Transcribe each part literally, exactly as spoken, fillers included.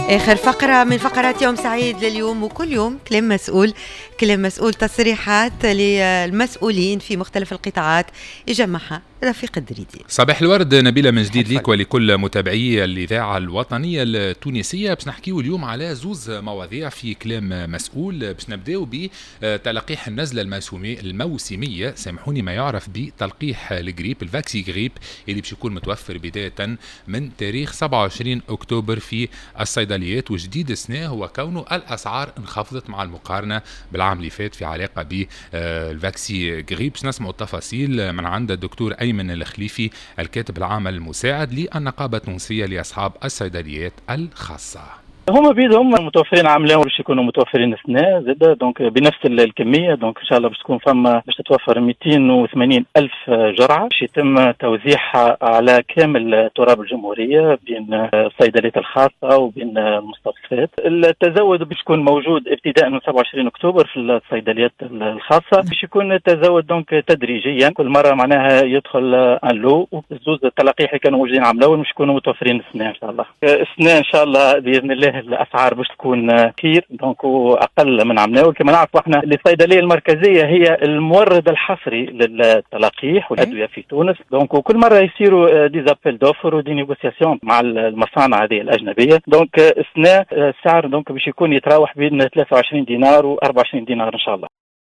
آخر فقرة من فقرات يوم سعيد لليوم، وكل يوم كلام مسؤول كلام مسؤول تصريحات للمسؤولين في مختلف القطاعات يجمعها رفيق الدريدي. صباح الورد نبيلة من جديد ليك ولكل متابعي الإذاعة الوطنية التونسية. باش نحكيو اليوم على زوز مواضيع في كلام مسؤول. باش نبداو بتلقيح النزلة الموسمية، سامحوني، ما يعرف بتلقيح الجريب الفاكسي جريب اللي باش يكون متوفر بداية من تاريخ سبعة وعشرين أكتوبر في الصيدليات. وجديد السنة هو كونه الأسعار انخفضت مع المقارنة بالعام اللي فات في علاقة بالفاكسي جريب. باش نسمعوا التفاصيل من عند الدكتور أيمن الخليفي الكاتب العام المساعد للنقابة التونسية لأصحاب الصيدليات الخاصة. هما بيدهم متوفرين عاملين باش يكونوا متوفرين السنة زادة دونك بنفس الكمية، دونك إن شاء الله باش تكون فما باش تتوفر مئتين وثمانين ألف جرعة باش يتم توزيعها على كامل تراب الجمهورية بين الصيدليات الخاصة وبين المستوصفات. التزود باش يكون موجود ابتداء من سبعة وعشرين أكتوبر في الصيدليات الخاصة، باش يكون التزود دونك تدريجيا، كل مرة معناها يدخل ان لو. وزوز التلقيح اللي كانوا موجودين عام الأول باش يكونوا متوفرين السنة إن شاء الله. السنة إن شاء الله بإذن الله الاسعار باش تكون كثير دونك اقل من عمناوي. كما نعرفوا احنا الصيدليه المركزيه هي المورد الحصري للتلقيح والادويه في تونس، دونك وكل مره يصيروا ديزابيل دوفر ودي نيغوسياسيون مع المصانع هذه الاجنبيه. دونك السنه السعر دونك باش يكون يتراوح بين ثلاثة وعشرين دينار و أربعة وعشرين دينار ان شاء الله.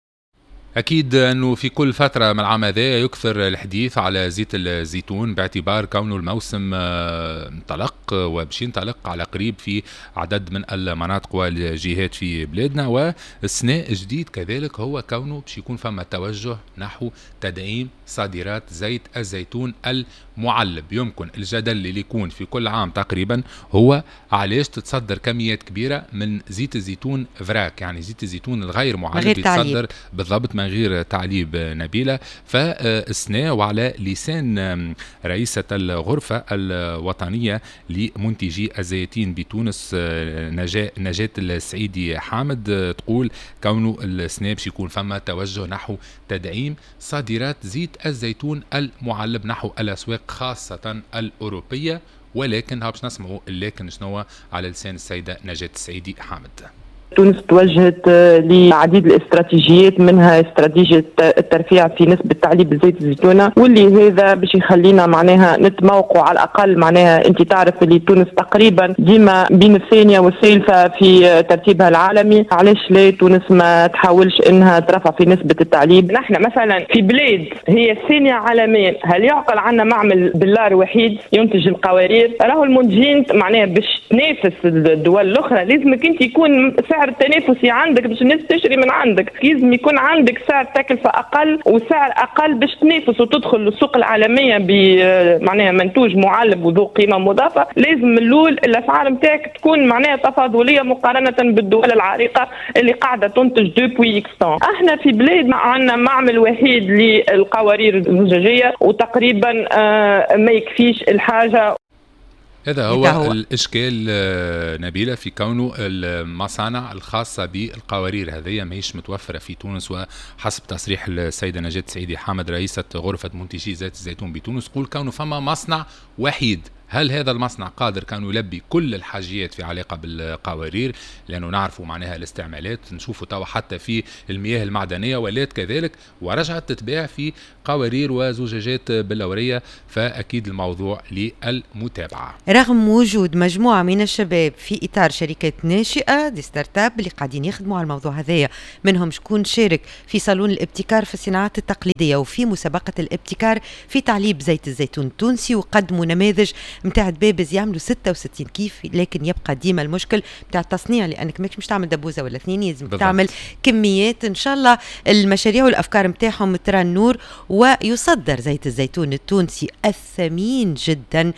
أكيد أنه في كل فترة من العام هذا يكثر الحديث على زيت الزيتون باعتبار كونه الموسم انطلق وباش ينطلق على قريب في عدد من المناطق والجهات في بلادنا. والسنة جديد كذلك هو كونه باش يكون فما توجه نحو تدعيم صادرات زيت الزيتون المعلب. يمكن الجدل اللي يكون في كل عام تقريبا هو علاش تتصدر كميات كبيرة من زيت الزيتون فراك، يعني زيت الزيتون الغير معلب يتصدر بالضبط من غير تعليب نبيلة. فالسنة وعلى لسان رئيسة الغرفة الوطنية لمنتجي الزيتين بتونس نجاة, نجاة السعيدي حامد تقول كونه السنة باش يكون فما توجه نحو تدعيم صادرات زيت الزيتون المعلب نحو الأسواق خاصة الأوروبية. ولكن باش نسمعوا لكن شنو على لسان السيدة نجاة السعيدي حامد. تونس توجهت لعديد الاستراتيجيات، منها استراتيجية الترفيع في نسبة تعليب زيت الزيتونة، واللي هذا باش يخلينا معناها نتموقوا على الأقل. معناها أنت تعرف اللي تونس تقريبا ديما بين الثانية والثالثة في ترتيبها العالمي، علاش لا تونس ما تحاولش إنها ترفع في نسبة التعليب؟ نحن مثلا في بلاد هي الثانية عالميا، هل يعقل عنا معمل باللار وحيد ينتج القوارير؟ راهو المنتجين معناها باش تنافس الدول الأخرى لازمك أنت يكون سعر التنافسي عندك باش الناس تشتري من عندك، لازم يكون عندك سعر تكلفة أقل وسعر أقل باش تنافس وتدخل للسوق العالمية بمعناها منتوج معلب وذو قيمة مضافة. لازم من الأول الأسعار نتاعك تكون معناها تفاضلية مقارنة بالدول العريقة اللي قاعدة تنتج دوبوي إكستون. احنا في بلاد عندنا معمل وحيد للقوارير الزجاجية وتقريبا ما يكفيش الحاجة. هذا هو, هو الإشكال نبيلة في كونه المصانع الخاصة بالقوارير هذه ماهيش متوفرة في تونس. وحسب تصريح السيدة نجاة السعيدي حامد رئيسة غرفة منتجي زيت الزيتون بتونس قول كونه فما مصنع وحيد. هل هذا المصنع قادر كان يلبي كل الحاجيات في علاقة بالقوارير؟ لأنه نعرفوا معناها الاستعمالات نشوفوا توا حتى في المياه المعدنية ولات كذلك ورجعت تتباع في قوارير وزجاجات بلورية. فأكيد الموضوع للمتابعة. رغم وجود مجموعة من الشباب في إطار شركات ناشئة دي ستارت اب اللي قاعدين يخدموا على الموضوع هذايا، منهم شكون شارك في صالون الابتكار في الصناعات التقليدية وفي مسابقة الابتكار في تعليب زيت الزيتون التونسي، وقدموا نماذج متاع دبابز يعملوا ستة وستين كيف. لكن يبقى ديما المشكل متاع التصنيع، لانك ماكش مش تعمل دبوزه ولا اثنين، لازم تعمل كميات. ان شاء الله المشاريع والافكار متاعهم ترى النور ويصدر زيت الزيتون التونسي الثمين جدا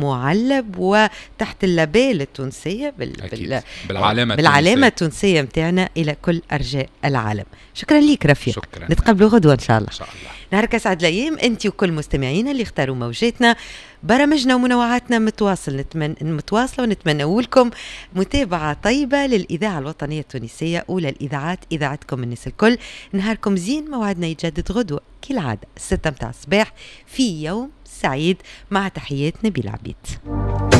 معلب وتحت اللابيل التونسيه بال... بال... بالعلامه بالعلامه التونسيه متاعنا الى كل ارجاء العالم. شكرا ليك رفيق، شكرا. نتقابلوا غدوه ان شاء الله. ان شاء الله. نهارك اسعد الايام انت وكل مستمعينا اللي اختاروا موجاتنا. برامجنا ومنوعاتنا متواصل نتمن... متواصله ونتمنى لكم متابعه طيبه للاذاعه الوطنيه التونسيه اولى الاذاعات، اذاعتكم الناس الكل. نهاركم زين، موعدنا يتجدد غدوه كالعاده الستة متاع الصباح في يوم سعيد، مع تحيات نبيل عبيد.